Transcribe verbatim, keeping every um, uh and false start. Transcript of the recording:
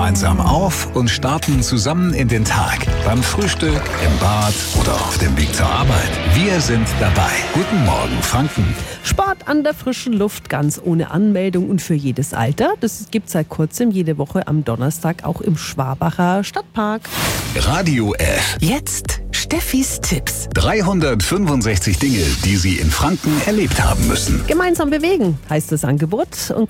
gemeinsam auf und starten zusammen in den Tag. Beim Frühstück, im Bad oder auf dem Weg zur Arbeit. Wir sind dabei. Guten Morgen, Franken. Sport an der frischen Luft, ganz ohne Anmeldung und für jedes Alter. Das gibt es seit kurzem jede Woche am Donnerstag auch im Schwabacher Stadtpark. Radio F. Jetzt Steffis Tipps. dreihundertfünfundsechzig Dinge, die Sie in Franken erlebt haben müssen. Gemeinsam bewegen heißt das Angebot. Und